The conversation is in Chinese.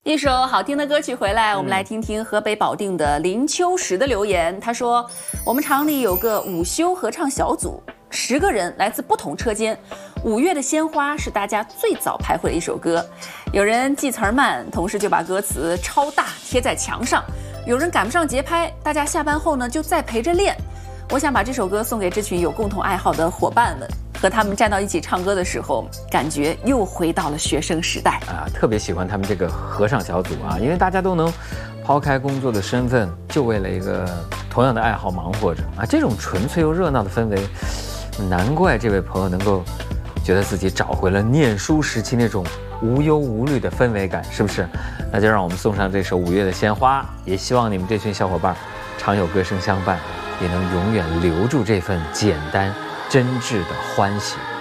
一首好听的歌曲回来，我们来听听河北保定的林秋实的留言。他说：“我们厂里有个午休合唱小组，10个人，来自不同车间。5月的鲜花是大家最早排会的一首歌。有人记词儿慢，同事就把歌词超大贴在墙上；有人赶不上节拍，大家下班后呢就再陪着练。我想把这首歌送给这群有共同爱好的伙伴们。”和他们站到一起唱歌的时候，感觉又回到了学生时代啊！特别喜欢他们这个合唱小组啊，因为大家都能抛开工作的身份，就为了一个同样的爱好忙活着啊！这种纯粹又热闹的氛围，难怪这位朋友能够觉得自己找回了念书时期那种无忧无虑的氛围感，是不是？那就让我们送上这首5月的鲜花，也希望你们这群小伙伴常有歌声相伴，也能永远留住这份简单真挚的欢喜。